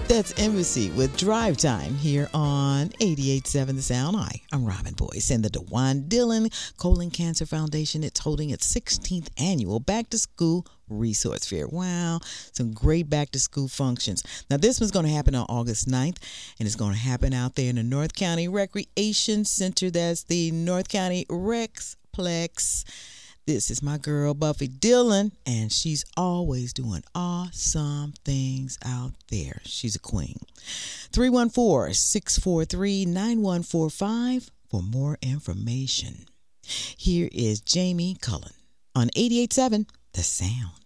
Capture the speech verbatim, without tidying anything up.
That's Embassy with Drive Time here on eighty-eight point seven The Sound. Hi, I'm Robin Boyce, and the DeJuan Dillon Colon Cancer Foundation, it's holding its sixteenth annual Back to School Resource Fair. Wow, some great back to school functions. Now, this one's going to happen on August ninth, and it's going to happen out there in the North County Recreation Center. That's the North County Rexplex. This is my girl, Buffy Dillon, and she's always doing awesome things out there. She's a queen. three one four, six four three, nine one four five for more information. Here is Jamie Cullen on eighty-eight point seven The Sound.